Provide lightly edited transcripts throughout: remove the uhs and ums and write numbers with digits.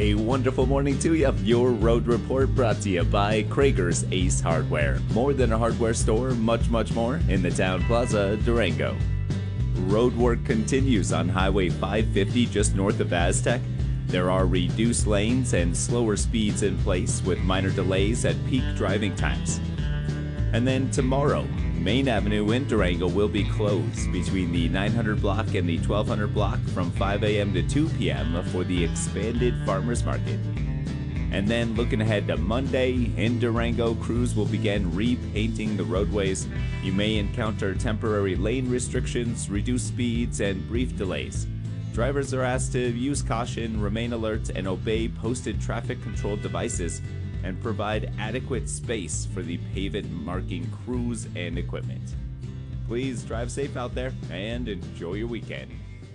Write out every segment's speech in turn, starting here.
A wonderful morning to you. Your road report brought to you by Krager's Ace Hardware. More than a hardware store, much more in the Town Plaza, Durango. Road work continues on Highway 550 just north of Aztec. There are reduced lanes and slower speeds in place with minor delays at peak driving times. And then tomorrow, Main Avenue in Durango will be closed between the 900 block and the 1200 block from 5 a.m. to 2 p.m. for the expanded farmers market. And then looking ahead to Monday, in Durango, crews will begin repainting the roadways. You may encounter temporary lane restrictions, reduced speeds, and brief delays. Drivers are asked to use caution, remain alert, and obey posted traffic control devices, and provide adequate space for the pavement marking crews and equipment. Please drive safe out there and enjoy your weekend.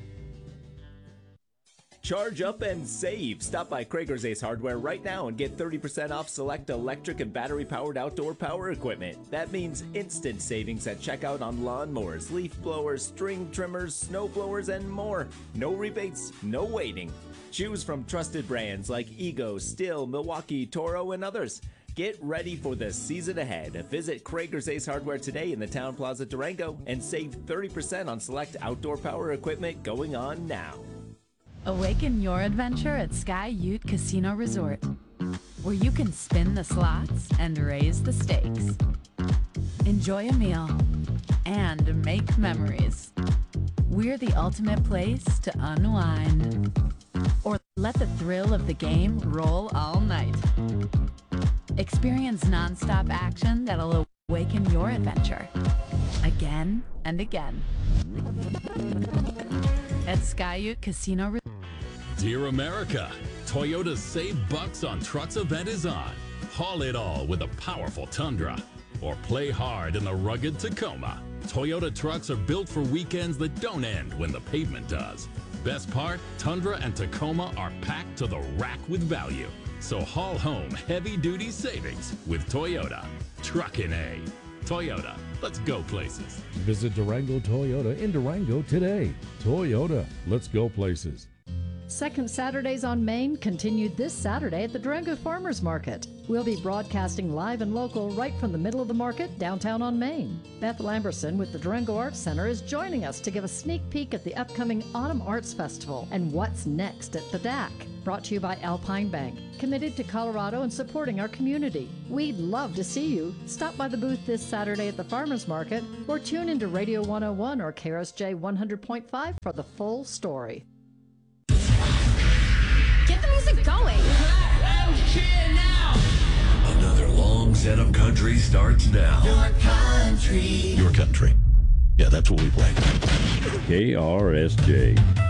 Charge up and save. Stop by Krager's Ace Hardware right now and get 30% off select electric and battery-powered outdoor power equipment. That means instant savings at checkout on lawnmowers, leaf blowers, string trimmers, snow blowers, and more. No rebates, no waiting. Choose from trusted brands like Ego, Stihl, Milwaukee, Toro, and others. Get ready for the season ahead. Visit Krager's Ace Hardware today in the Town Plaza, Durango, and save 30% on select outdoor power equipment going on now. Awaken your adventure at Sky Ute Casino Resort, where you can spin the slots and raise the stakes. Enjoy a meal and make memories. We're the ultimate place to unwind. Or let the thrill of the game roll all night. Experience nonstop action that'll awaken your adventure again and again. At Sky Ute Casino Resort. Dear America, Toyota's Save Bucks on Trucks event is on. Haul it all with a powerful Tundra. Or play hard in the rugged Tacoma. Toyota trucks are built for weekends that don't end when the pavement does. Best part, Tundra and Tacoma are packed to the rack with value. So haul home heavy-duty savings with Toyota. Truckin' A. Toyota, let's go places. Visit Durango Toyota in Durango today. Toyota, let's go places. Second Saturdays on Main continued this Saturday at the Durango Farmers Market. We'll be broadcasting live and local right from the middle of the market downtown on Main. Beth Lamberson with the Durango Arts Center is joining us to give a sneak peek at the upcoming Autumn Arts Festival and what's next at the DAC. Brought to you by Alpine Bank, committed to Colorado and supporting our community. We'd love to see you. Stop by the booth this Saturday at the Farmers Market or tune into Radio 101 or KRSJ 100.5 for the full story. Get the music going. Another long set of country starts now. Your country. Your country. Yeah, that's what we play. KRSJ.